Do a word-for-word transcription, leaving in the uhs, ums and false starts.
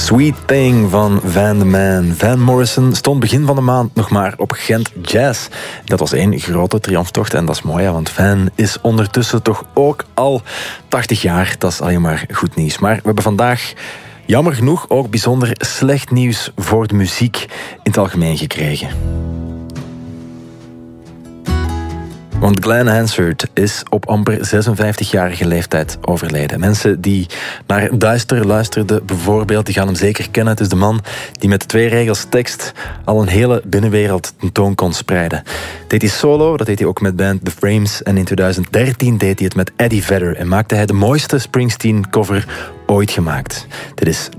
Sweet Thing van Van the Man. Van Morrison stond begin van de maand nog maar op Gent Jazz. Dat was één grote triomftocht en dat is mooi, want Van is ondertussen toch ook al tachtig jaar. Dat is alleen maar goed nieuws. Maar we hebben vandaag jammer genoeg ook bijzonder slecht nieuws voor de muziek in het algemeen gekregen. Want Glenn Hansard is op amper zesenvijftigjarige leeftijd overleden. Mensen die naar Duister luisterden bijvoorbeeld, die gaan hem zeker kennen. Het is de man die met twee regels tekst al een hele binnenwereld tentoon kon spreiden. Deed hij solo, dat deed hij ook met band The Frames. En in twintig dertien deed hij het met Eddie Vedder. En maakte hij de mooiste Springsteen-cover ooit gemaakt. Dit is